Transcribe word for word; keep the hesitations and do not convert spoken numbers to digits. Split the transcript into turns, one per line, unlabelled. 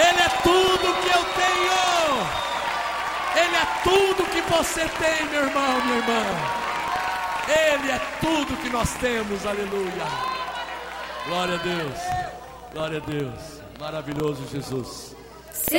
Ele é tudo que eu tenho. Ele é tudo que você tem, meu irmão, minha irmã. Ele é tudo que nós temos, aleluia. Glória a Deus, glória a Deus. Maravilhoso Jesus.
Sim.